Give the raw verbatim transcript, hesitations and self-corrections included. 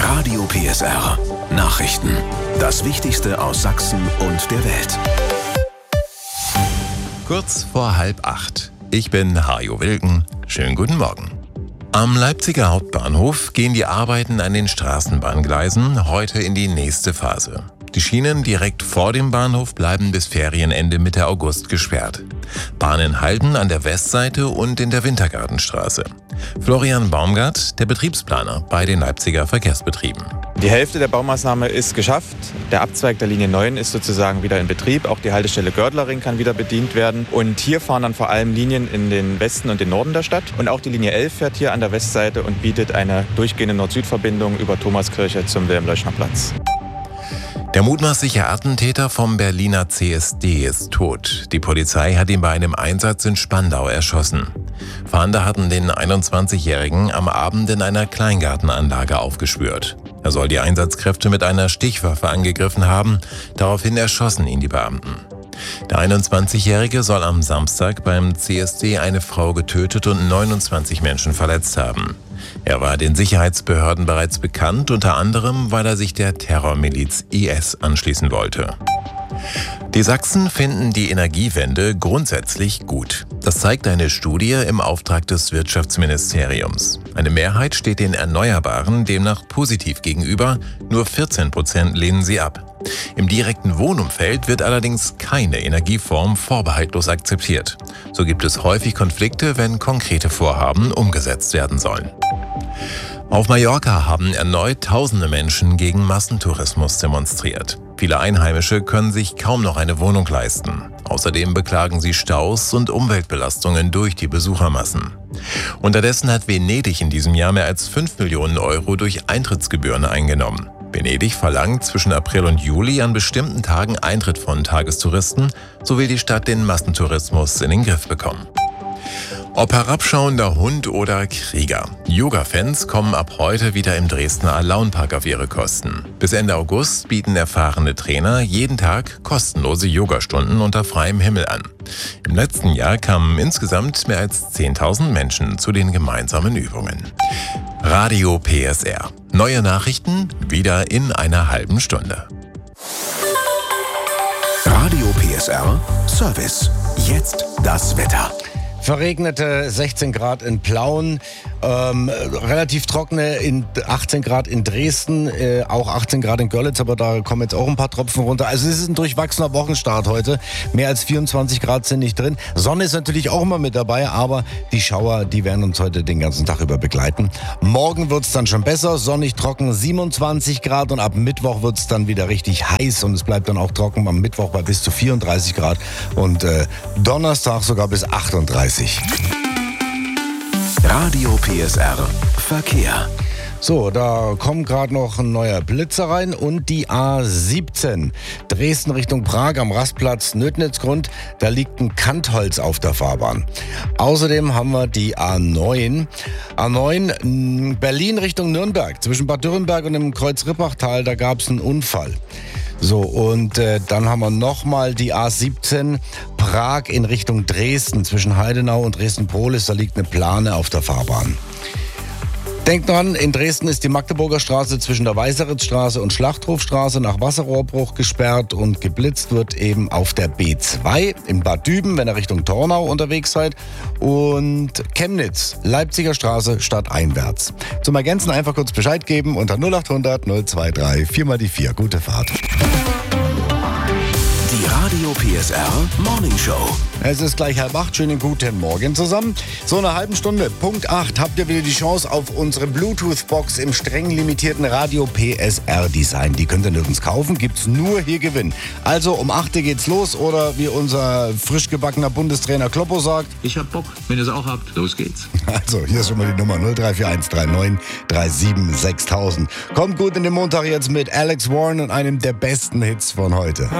Radio P S R. Nachrichten. Das Wichtigste aus Sachsen und der Welt. Kurz vor halb acht. Ich bin Hajo Wilken. Schönen guten Morgen. Am Leipziger Hauptbahnhof gehen die Arbeiten an den Straßenbahngleisen heute in die nächste Phase. Die Schienen direkt vor dem Bahnhof bleiben bis Ferienende Mitte August gesperrt. Bahnen halten an der Westseite und in der Wintergartenstraße. Florian Baumgart, der Betriebsplaner bei den Leipziger Verkehrsbetrieben. Die Hälfte der Baumaßnahme ist geschafft. Der Abzweig der Linie neun ist sozusagen wieder in Betrieb. Auch die Haltestelle Gördlering kann wieder bedient werden. Und hier fahren dann vor allem Linien in den Westen und den Norden der Stadt. Und auch die Linie elf fährt hier an der Westseite und bietet eine durchgehende Nord-Süd-Verbindung über Thomaskirche zum Wilhelm-Leuschner-Platz. Der mutmaßliche Attentäter vom Berliner C S D ist tot. Die Polizei hat ihn bei einem Einsatz in Spandau erschossen. Fahnder hatten den einundzwanzigjährigen am Abend in einer Kleingartenanlage aufgespürt. Er soll die Einsatzkräfte mit einer Stichwaffe angegriffen haben. Daraufhin erschossen ihn die Beamten. Der einundzwanzigjährige soll am Samstag beim C S D eine Frau getötet und neunundzwanzig Menschen verletzt haben. Er war den Sicherheitsbehörden bereits bekannt, unter anderem, weil er sich der Terrormiliz I S anschließen wollte. Die Sachsen finden die Energiewende grundsätzlich gut. Das zeigt eine Studie im Auftrag des Wirtschaftsministeriums. Eine Mehrheit steht den Erneuerbaren demnach positiv gegenüber, nur vierzehn Prozent lehnen sie ab. Im direkten Wohnumfeld wird allerdings keine Energieform vorbehaltlos akzeptiert. So gibt es häufig Konflikte, wenn konkrete Vorhaben umgesetzt werden sollen. Auf Mallorca haben erneut tausende Menschen gegen Massentourismus demonstriert. Viele Einheimische können sich kaum noch eine Wohnung leisten. Außerdem beklagen sie Staus und Umweltbelastungen durch die Besuchermassen. Unterdessen hat Venedig in diesem Jahr mehr als fünf Millionen Euro durch Eintrittsgebühren eingenommen. Venedig verlangt zwischen April und Juli an bestimmten Tagen Eintritt von Tagestouristen, so will die Stadt den Massentourismus in den Griff bekommen. Ob herabschauender Hund oder Krieger. Yoga-Fans kommen ab heute wieder im Dresdner Alaunpark auf ihre Kosten. Bis Ende August bieten erfahrene Trainer jeden Tag kostenlose Yogastunden unter freiem Himmel an. Im letzten Jahr kamen insgesamt mehr als zehntausend Menschen zu den gemeinsamen Übungen. Radio P S R. Neue Nachrichten wieder in einer halben Stunde. Radio P S R Service. Jetzt das Wetter. Verregnete sechzehn Grad in Plauen, ähm, relativ trockene in achtzehn Grad in Dresden, äh, auch achtzehn Grad in Görlitz, aber da kommen jetzt auch ein paar Tropfen runter. Also es ist ein durchwachsener Wochenstart heute. Mehr als vierundzwanzig Grad sind nicht drin. Sonne ist natürlich auch immer mit dabei, aber die Schauer, die werden uns heute den ganzen Tag über begleiten. Morgen wird's dann schon besser, sonnig trocken, siebenundzwanzig Grad und ab Mittwoch wird's dann wieder richtig heiß und es bleibt dann auch trocken am Mittwoch bei bis zu vierunddreißig Grad und äh, Donnerstag sogar bis achtunddreißig. Radio P S R Verkehr. So, da kommt gerade noch ein neuer Blitzer rein und die A siebzehn. Dresden Richtung Prag am Rastplatz Nötnitzgrund. Da liegt ein Kantholz auf der Fahrbahn. Außerdem haben wir die A neun. A neun Berlin Richtung Nürnberg. Zwischen Bad Dürrenberg und dem Kreuz-Rippachtal, da gab es einen Unfall. So, und äh, dann haben wir nochmal die A siebzehn Prag in Richtung Dresden. Zwischen Heidenau und Dresden-Polis, da liegt eine Plane auf der Fahrbahn. Denkt dran, in Dresden ist die Magdeburger Straße zwischen der Weißeritzstraße und Schlachthofstraße nach Wasserrohrbruch gesperrt und geblitzt wird eben auf der B zwei in Bad Düben, wenn ihr Richtung Tornau unterwegs seid. Und Chemnitz, Leipziger Straße stadteinwärts. Zum Ergänzen einfach kurz Bescheid geben unter null achthundert null zweiundzwanzig vier mal die vier. Gute Fahrt. Die Radio P S R Morning Show. Es ist gleich halb acht. Schönen guten Morgen zusammen. So eine halben Stunde, Punkt acht, habt ihr wieder die Chance auf unsere Bluetooth-Box im streng limitierten Radio P S R-Design. Die könnt ihr nirgends kaufen, gibt's nur hier gewinnen. Also um acht Uhr geht's los oder wie unser frisch gebackener Bundestrainer Kloppo sagt. Ich hab Bock, wenn ihr es auch habt, los geht's. Also hier ist schon mal die Nummer null drei vier eins drei neun drei sieben sechstausend. Kommt gut in den Montag jetzt mit Alex Warren und einem der besten Hits von heute.